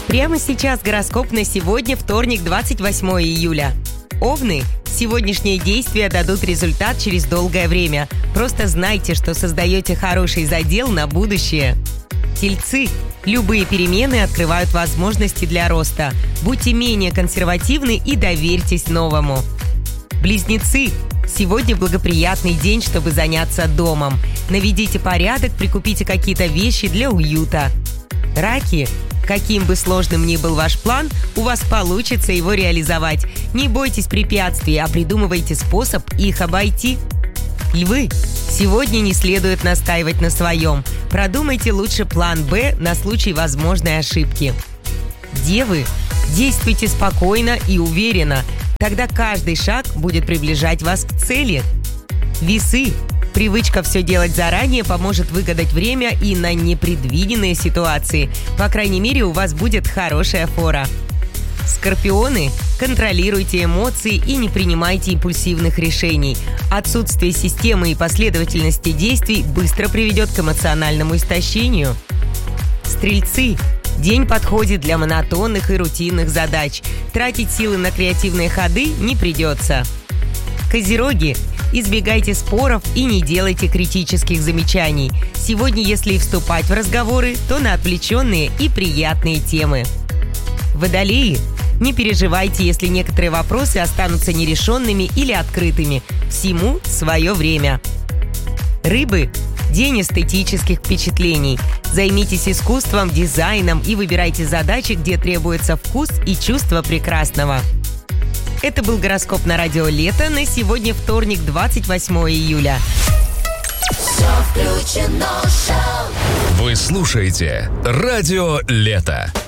Прямо сейчас гороскоп на сегодня, вторник, 28 июля. Овны, сегодняшние действия дадут результат через долгое время. Просто знайте, что создаете хороший задел на будущее. Тельцы, любые перемены открывают возможности для роста. Будьте менее консервативны и доверьтесь новому. Близнецы, сегодня благоприятный день, чтобы заняться домом. Наведите порядок, прикупите какие-то вещи для уюта. Раки, каким бы сложным ни был ваш план, у вас получится его реализовать. Не бойтесь препятствий, а придумывайте способ их обойти. Львы, сегодня не следует настаивать на своем. Продумайте лучше план «Б» на случай возможной ошибки. Девы, действуйте спокойно и уверенно. Тогда каждый шаг будет приближать вас к цели. Весы, привычка все делать заранее поможет выгадать время и на непредвиденные ситуации. По крайней мере, у вас будет хорошая фора. Скорпионы, контролируйте эмоции и не принимайте импульсивных решений. Отсутствие системы и последовательности действий быстро приведет к эмоциональному истощению. Стрельцы, день подходит для монотонных и рутинных задач. Тратить силы на креативные ходы не придется. Козероги, избегайте споров и не делайте критических замечаний. Сегодня, если и вступать в разговоры, то на отвлеченные и приятные темы. Водолеи, не переживайте, если некоторые вопросы останутся нерешенными или открытыми. Всему свое время. Рыбы, день эстетических впечатлений. Займитесь искусством, дизайном и выбирайте задачи, где требуется вкус и чувство прекрасного. Это был гороскоп на радио «Лето» на сегодня, вторник, 28 июля. Все включено, шоу. Вы слушаете радио «Лето».